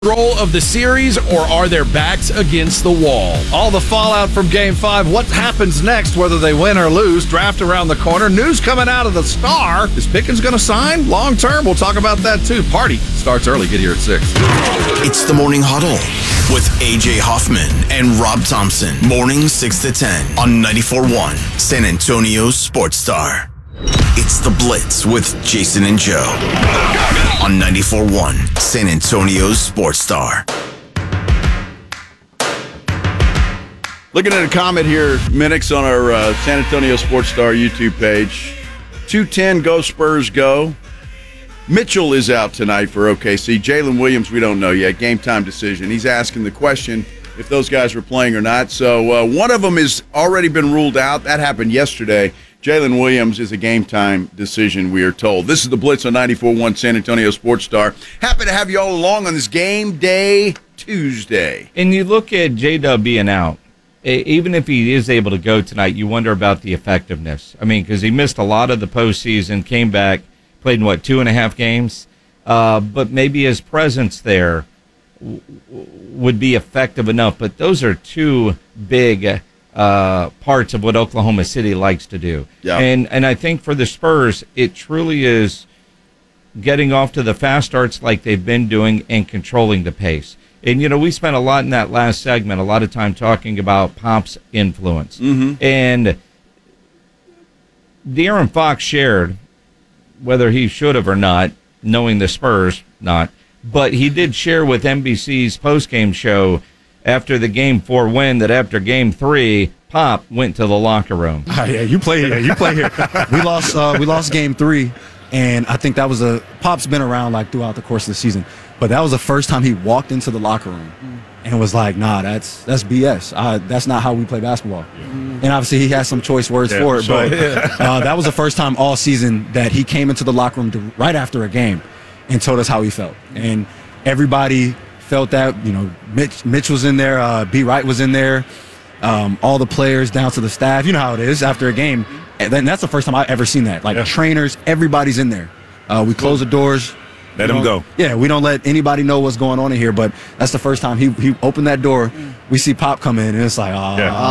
Control of the series, or are their backs against the wall? All the fallout from Game 5, what happens next, whether they win or lose, draft around the corner, news coming out of the Star. Is Pickens going to sign long term? We'll talk about that too. Party starts early. Get here at 6. It's the Morning Huddle with A.J. Hoffman and Rob Thompson. Mornings 6 to 10 on 94.1 San Antonio's Sports Star. It's The Blitz with Jason and Joe on 94.1 San Antonio's Sports Star. Looking at a comment here, Minix, on our San Antonio Sports Star YouTube page. 210, go Spurs, go. Mitchell is out tonight for OKC. Jalen Williams, we don't know yet. Game time decision. He's asking the question if those guys were playing or not. So one of them has already been ruled out. That happened yesterday. Jalen Williams is a game-time decision, we are told. This is The Blitz on 94.1 San Antonio Sports Star. Happy to have you all along on this Game Day Tuesday. And you look at J-Dub being out. Even if he is able to go tonight, you wonder about the effectiveness. I mean, because he missed a lot of the postseason, came back, played in, 2.5 games? But maybe his presence there would be effective enough. But those are two big parts of what Oklahoma City likes to do. Yeah. And I think for the Spurs, it truly is getting off to the fast starts like they've been doing and controlling the pace. And, we spent a lot in that last segment, a lot of time talking about Pop's influence. Mm-hmm. And De'Aaron Fox shared, whether he should have or not, knowing the Spurs, not, but he did share with NBC's postgame show after the Game 4 win that after Game 3, Pop went to the locker room. You play here. We lost Game 3, and I think that was Pop's been around throughout the course of the season, but that was the first time he walked into the locker room and was like, "Nah, that's BS. That's not how we play basketball." And obviously he has some choice words for it, but that was the first time all season that he came into the locker room right after a game and told us how he felt, and everybody felt that. Mitch was in there, B. Wright was in there, all the players down to the staff. You know how it is after a game. And then that's the first time I've ever seen that. Trainers, everybody's in there. We close the doors. Let them go. Yeah, we don't let anybody know what's going on in here, but that's the first time he opened that door. We see Pop come in, and it's like,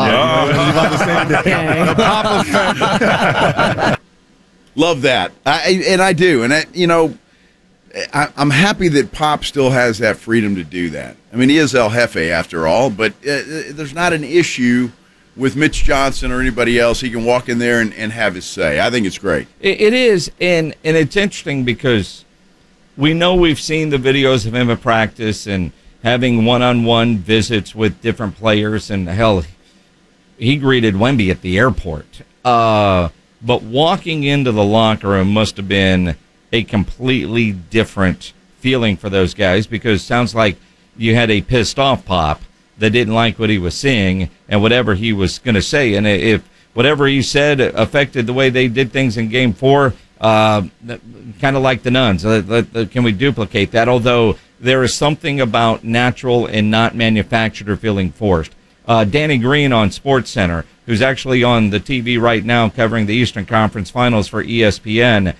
Pop effect. Love that. I do. And, I'm happy that Pop still has that freedom to do that. I mean, he is El Jefe after all, but there's not an issue with Mitch Johnson or anybody else. He can walk in there and have his say. I think it's great. It is, and it's interesting because we know we've seen the videos of him at practice and having one-on-one visits with different players, and hell, he greeted Wemby at the airport. But walking into the locker room must have been a completely different feeling for those guys, because it sounds like you had a pissed off Pop that didn't like what he was seeing and whatever he was going to say. And if whatever he said affected the way they did things in Game 4, kind of like the Nuns, can we duplicate that? Although there is something about natural and not manufactured or feeling forced. Danny Green on SportsCenter, who's actually on the TV right now covering the Eastern Conference Finals for ESPN,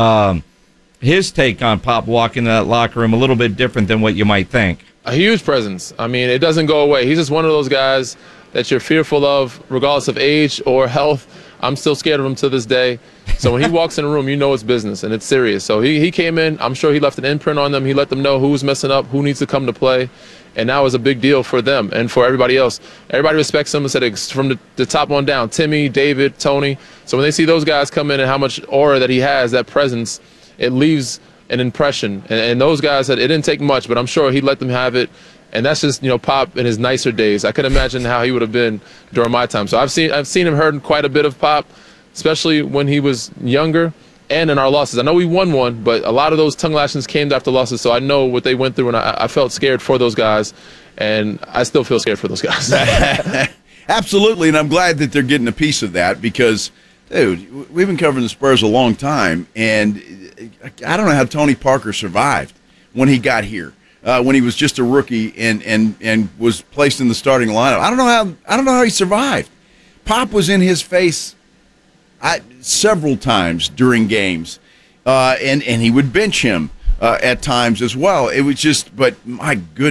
his take on Pop walking in that locker room a little bit different than what you might think. A huge presence. I mean, it doesn't go away. He's just one of those guys that you're fearful of regardless of age or health. I'm still scared of him to this day. So when he walks in a room, you know it's business and it's serious. So he came in. I'm sure he left an imprint on them. He let them know who's messing up, who needs to come to play. And that was a big deal for them and for everybody else. Everybody respects him from the top on down, Timmy, David, Tony. So when they see those guys come in and how much aura that he has, that presence, it leaves an impression. And those guys, it didn't take much, but I'm sure he let them have it. And that's just, Pop in his nicer days. I could imagine how he would have been during my time. So I've seen him heard quite a bit of Pop, especially when he was younger and in our losses. I know we won one, but a lot of those tongue lashings came after losses. So I know what they went through, and I felt scared for those guys. And I still feel scared for those guys. Absolutely, and I'm glad that they're getting a piece of that because, dude, we've been covering the Spurs a long time, and I don't know how Tony Parker survived when he got here, when he was just a rookie and was placed in the starting lineup. I don't know how he survived. Pop was in his face several times during games, and he would bench him at times as well. It was just, but my goodness.